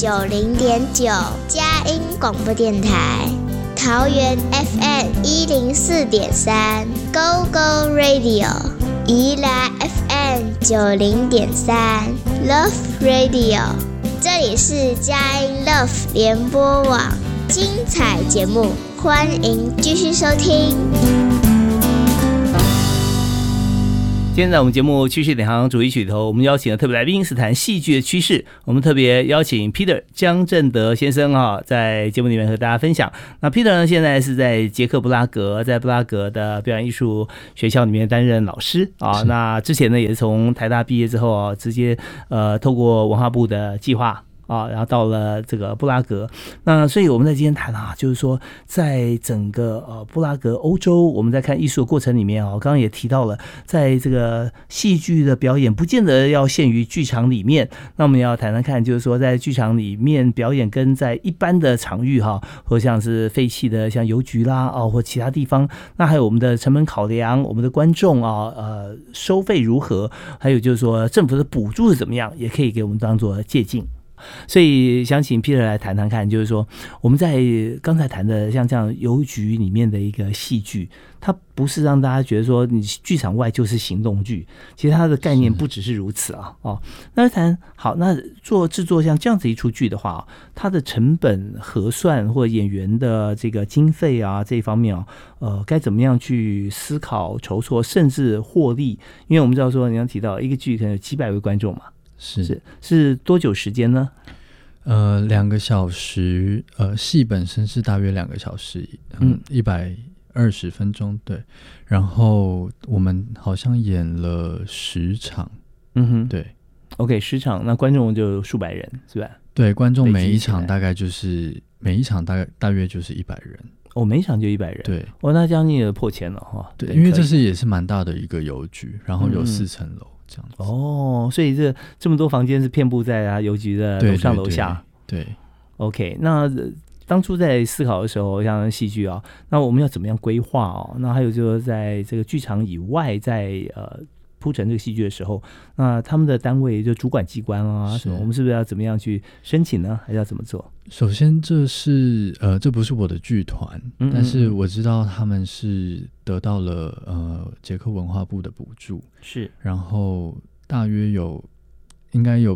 90.9佳音广播电台，桃园 FM104.3 Go Go Radio， 宜兰 FM90.3 Love Radio， 这里是佳音 Love 联播网，精彩节目欢迎继续收听。 今天在我们节目趋势领航主题曲头，我们邀请了特别来宾是谈戏剧的趋势。我们特别邀请 Peter 江正德先生在节目里面和大家分享。那 Peter 呢，现在是在捷克布拉格，在布拉格的表演艺术学校里面担任老师啊。那之前呢，也是从台大毕业之后直接透过文化部的计划然后到了这个布拉格。那所以我们在今天谈就是说在整个布拉格欧洲，我们在看艺术的过程里面刚刚也提到了，在这个戏剧的表演不见得要限于剧场里面，那我们要谈谈看，就是说在剧场里面表演跟在一般的场域或像是废弃的像邮局啦或其他地方，那还有我们的成本考量，我们的观众收费如何，还有就是说政府的补助是怎么样，也可以给我们当做借鉴。所以想请 Peter 来谈谈看，就是说我们在刚才谈的像这样邮局里面的一个戏剧，它不是让大家觉得说你剧场外就是行动剧，其实它的概念不只是如此那谈好，那制作像这样子一出剧的话，它的成本核算或演员的这个经费这一方面该怎么样去思考筹措，甚至获利？因为我们知道说你刚提到一个剧可能有几百位观众嘛。是多久时间呢 ？2个小时，戏本身是大约2个小时，120分钟，对。然后我们好像演了10场，对。 OK， 10场，那观众就数百人，是吧？ 对，观众每一场大约就是100人。 每一场就100人，对，那将近也破千了对，因为这也是蛮大的一个邮局，然后有4层楼。这样子所以这么多房间是遍布在邮局的楼上楼下。 对 OK， 那当初在思考的时候，像戏剧那我们要怎么样规划那还有就是在这个剧场以外，在铺陈这个戏剧的时候，那他们的单位就主管机关什么，我们是不是要怎么样去申请呢？还是要怎么做？ 首先这不是我的剧团，但是我知道他们是得到了捷克文化部的补助， 是， 然后大约应该有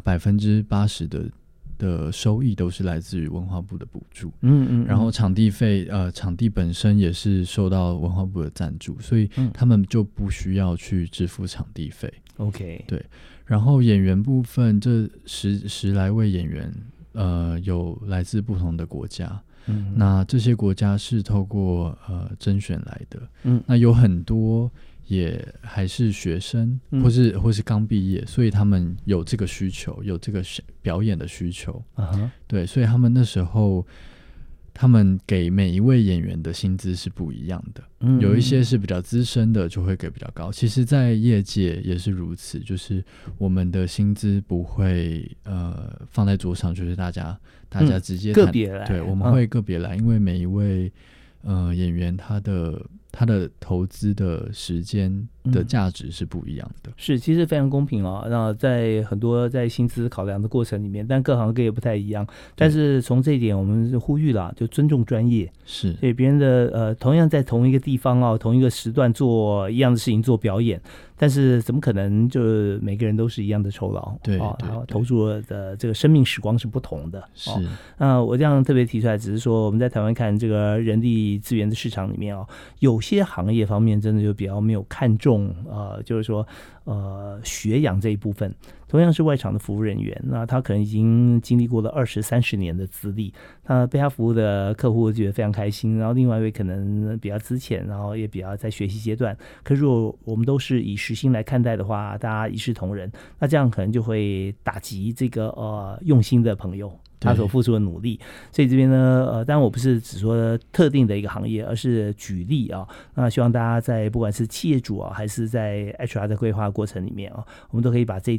80%的收益都是来自于文化部的补助，然后场地费场地本身也是受到文化部的赞助，所以他们就不需要去支付场地费。 OK， 对。然后演员部分，这十来位演员有来自不同的国家，那这些国家是透过甄选来的，那有很多也还是学生，或是刚毕业，所以他们有这个需求，有这个表演的需求，对，所以他们那时候他们给每一位演员的薪资是不一样的，有一些是比较资深的就会给比较高，其实在业界也是如此，就是我们的薪资不会放在桌上，就是大家直接个别来， 对，我们会个别来，因为每一位演员他的投资的时间的价值是不一样的， 是，其实非常公平那在很多在薪资考量的过程里面，但各行各业不太一样，但是从这一点我们是呼吁就尊重专业， 是， 所以别人的同样在同一个地方同一个时段做一样的事情做表演，但是怎么可能就每个人都是一样的酬劳？ 对， 投入的这个生命时光是不同的。 是， 我这样特别提出来，只是说我们在台湾看这个人力资源的市场里面有些行业方面真的就比较没有看重就是说学养这一部分。同样是外场的服务人员，那他可能已经经历过了20、30年的资历，他被他服务的客户觉得非常开心，然后另外一位可能比较资浅，然后也比较在学习阶段，可是如果我们都是以时薪来看待的话，大家一视同仁，那这样可能就会打击这个用心的朋友他所付出的努力。所以这边呢当然我不是只说特定的一个行业，而是举例那希望大家在不管是企业主还是在 HR 的规划过程里面我们都可以把这一点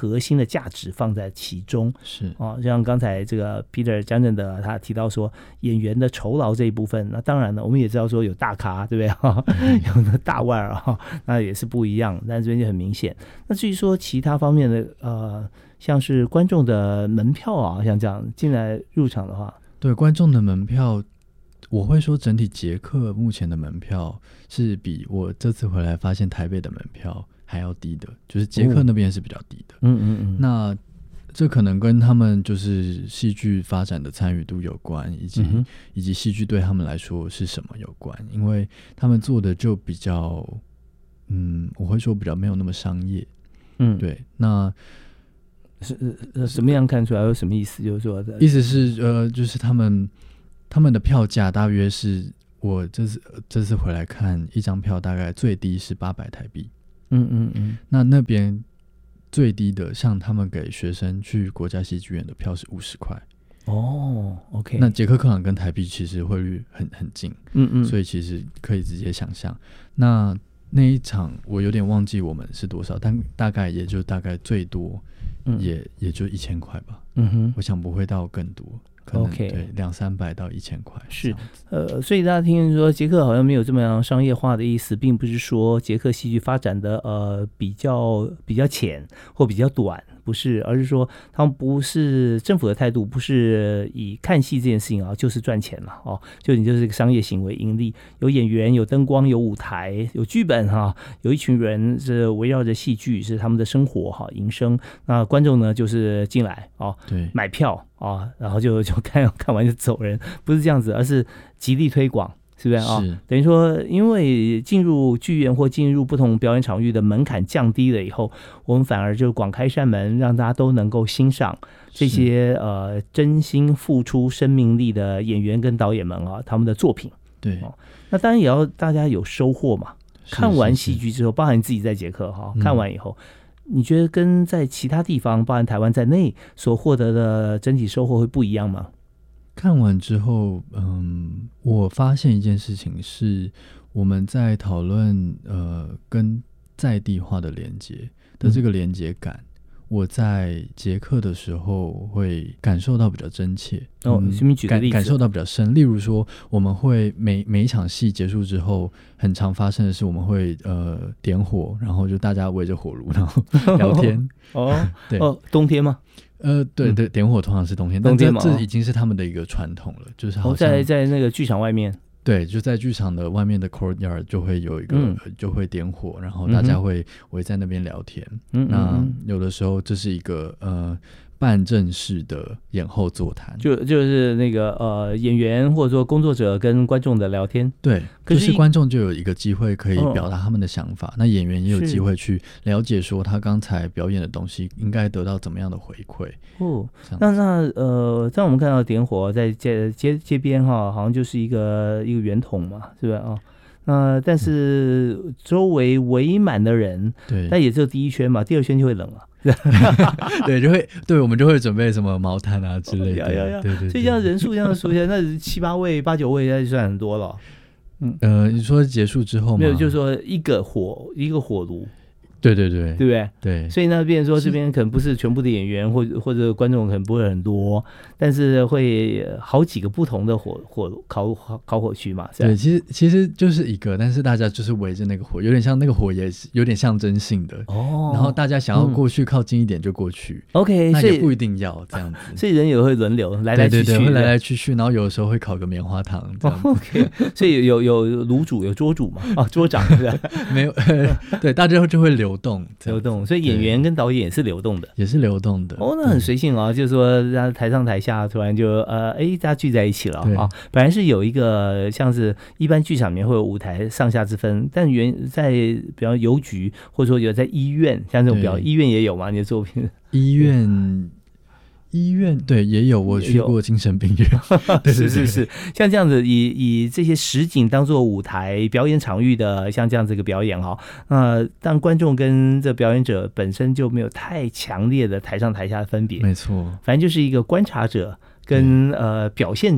核心的价值放在其中。 是像刚才这个 Peter 江正德他提到说演员的酬劳这一部分，那当然了，我们也知道说有大咖，对不对？有的大腕儿那也是不一样，但这边就很明显。那至于说其他方面的像是观众的门票啊，像这样进来入场的话， 对观众的门票，我会说整体捷克目前的门票是比我这次回来发现台北的门票还要低的，就是捷克那边是比较低的。那这可能跟他们就是戏剧发展的参与度有关，以及戏剧对他们来说是什么有关，因为他们做的就比较我会说比较没有那么商业。对，那是什么样看出来？有什么意思？就是说意思是就是他们的票价大约是我这次回来看一张票大概最低是800台币。那边最低的，像他们给学生去国家戏剧院的票是50块。 OK。 那捷克克朗跟台币其实汇率很近，所以其实可以直接想象。那一场我有点忘记我们是多少，但大概最多也就1000块吧。我想不会到更多。可能对200-300到1000块是，所以大家听说捷克好像没有这么样商业化的意思，并不是说捷克戏剧发展的比较浅或比较短，不是，而是说他们不是政府的态度，不是以看戏这件事情就是赚钱了就你就是一个商业行为盈利，有演员有灯光有舞台有剧本有一群人是围绕着戏剧是他们的生活营生，那观众呢就是进来对， 买票然后就看完就走人，不是这样子，而是极力推广，是不是是等于说因为进入剧院或进入不同表演场域的门槛降低了以后，我们反而就广开扇门，让大家都能够欣赏这些真心付出生命力的演员跟导演们他们的作品。 对那当然也要大家有收获嘛。看完戏剧之后，包含你自己在捷克看完以后，你觉得跟在其他地方包含台湾在内所获得的整体收获会不一样吗？ 看完之后我发现一件事情是我们在讨论跟在地化的连接的这个连接感，我在捷克的时候会感受到比较真切。 举个例子， 感受到比较深。例如说我们会每一场戏结束之后，很常发生的是我们会点火，然后就大家围着火炉然后聊天对冬天吗？ 对，点火通常是冬天，但这已经是他们的一个传统了，就是好像在那个剧场外面。 对，就在剧场的外面的 courtyard 就会有一个就会点火，然后大家会围在那边聊天。那有的时候这是一个半正式的演后座谈， 就是那个演员或者说工作者跟观众的聊天。 对，就是观众就有一个机会可以表达他们的想法，那演员也有机会去了解说他刚才表演的东西应该得到怎么样的回馈。 在我们看到点火在街边好像就是一个圆筒嘛，是不是但是周围围满的人， 对， 但也只有第一圈嘛，第二圈就会冷了。 对，我们就会准备什么毛毯啊之类的。对， 所以这样人数这样数起来，那7-8位、8-9位，那就算很多了。 你说结束之后吗？ 没有，就是说一个火炉。 对， 对不对？ 对， 所以那变成说这边可能不是全部的演员或者观众可能不会很多，但是会好几个不同的烤火区嘛。 对，其实就是一个，但是大家就是围着那个火，有点像那个火也是有点象征性的然后大家想要过去靠近一点就过去。 OK， 那也不一定要这样子， 所以人也会轮流来来去去， 对，会来来去去，然后有的时候会烤个棉花糖这样子。 OK， 所以有炉主有桌主嘛，桌长是吧？ 没有，对，大家就会流动， 所以演员跟导演也是流动的，那很随性就是说台上台下突然就大家聚在一起了本来是有一个像是一般剧场里面会有舞台上下之分，但在比方邮局或者说有在医院，像这种医院也有嘛，你的作品医院对也有，我去过精神病院是，像这样子以这些实景当做舞台表演场域的，像这样子一个表演但观众跟这表演者本身就没有太强烈的台上台下的分别， 没错， 反正就是一个观察者跟表现者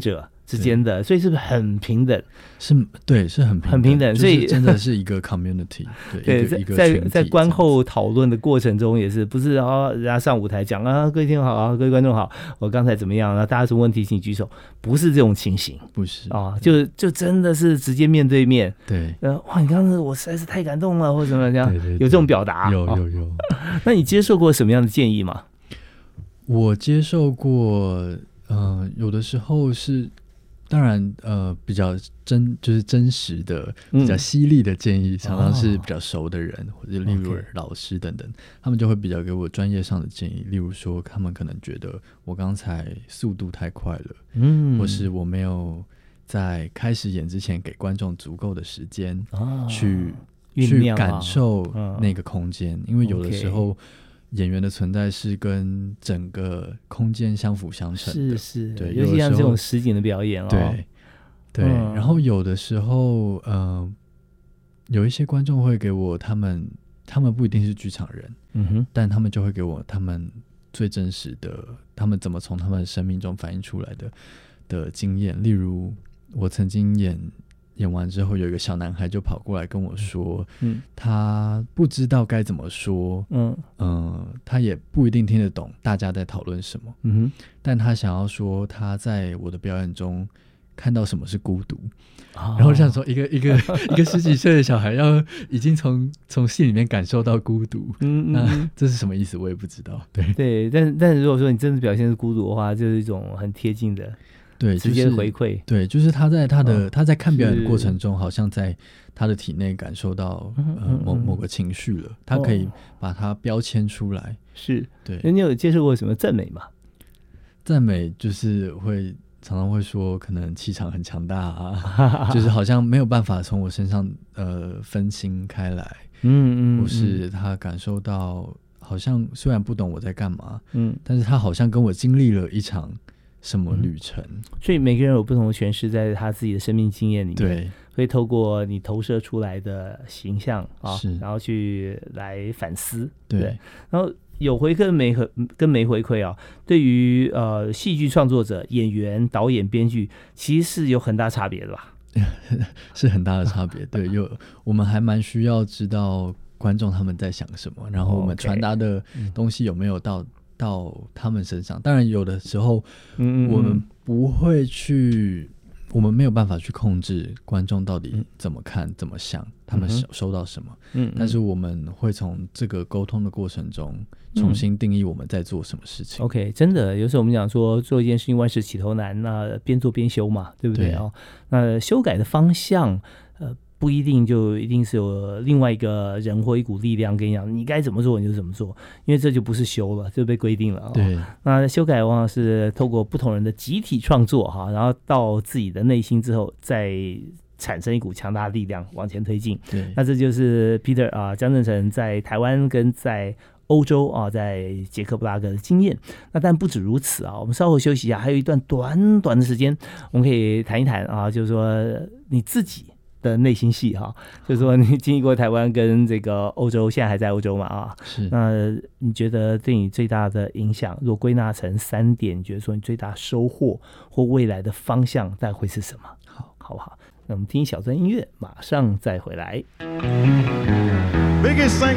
之间的，所以是不是很平等？ 对，是很平等，所以真的是一个 community， 对，一个群体在观后讨论的过程中，也是不是人家上舞台讲各位听众好啊，各位观众好，我刚才怎么样大家有什么问题请举手，不是这种情形， 不是就真的是直接面对面， 对， 哇，你刚才我实在是太感动了，或者怎么样，对，有这种表达， 有。 那你接受过什么样的建议吗？ 我接受过，有的时候是。当然，比较就是真实的、比较犀利的建议，常常是比较熟的人，或者例如老师等等，他们就会比较给我专业上的建议。例如说，他们可能觉得我刚才速度太快了，或是我没有在开始演之前给观众足够的时间去感受那个空间，因为有的时候。演员的存在是跟整个空间相辅相成的，是，对， 尤其像这种实景的表演对，然后有的时候，有一些观众会给我他们不一定是剧场人，但他们就会给我他们最真实的，他们怎么从他们生命中反映出来的经验，例如我曾经演完之后，有一个小男孩就跑过来跟我说，他不知道该怎么说，他也不一定听得懂大家在讨论什么，但他想要说他在我的表演中看到什么是孤独，然后我想说一个10几岁的小孩已经从戏里面感受到孤独，那这是什么意思我也不知道， 对，但如果说你真的表现是孤独的话，就是一种很贴近的。 对， 直接回馈， 对，就是他在他在看表演的过程中，好像在他的体内感受到某个情绪了，他可以把它标签出来。 是， 对。 那你有接受过什么赞美吗？ 赞美就是常常会说，可能气场很强大啊，就是好像没有办法从我身上分心开来，或是他感受到好像虽然不懂我在干嘛，但是他好像跟我经历了一场。什么旅程， 所以每个人有不同的诠释，在他自己的生命经验里面， 对， 会透过你投射出来的形象是， 然后去来反思， 对， 然后有回馈跟没回馈对于戏剧创作者、演员、导演、编剧，其实是有很大差别的吧？ 是很大的差别，对，我们还蛮需要知道观众他们在想什么，然后我们传达的东西有没有到他们身上。当然有的时候我们不会去，我们没有办法去控制观众到底怎么看怎么想，他们收到什么，但是我们会从这个沟通的过程中重新定义我们在做什么事情。 OK， 真的有时候我们讲说做一件事情万事起头难，那边做边修嘛，对不对？那修改的方向不一定就一定是有另外一个人或一股力量跟你讲你该怎么做你就怎么做，因为这就不是修了，就被规定了。 对， 那修改往往是透过不同人的集体创作然后到自己的内心之后再产生一股强大的力量往前推进。 对， 那这就是 Peter 江振诚在台湾跟在欧洲在捷克布拉格的经验。那但不止如此我们稍后休息一下，还有一段短短的时间，我们可以谈一谈就是说你自己的内心戏就是说你经历过台湾跟这个欧洲，现在还在欧洲嘛是。 那你觉得对你最大的影响，如果归纳成3点，你觉得说你最大收获或未来的方向大概会是什么？好不好？那我们听一小段音乐，马上再回来。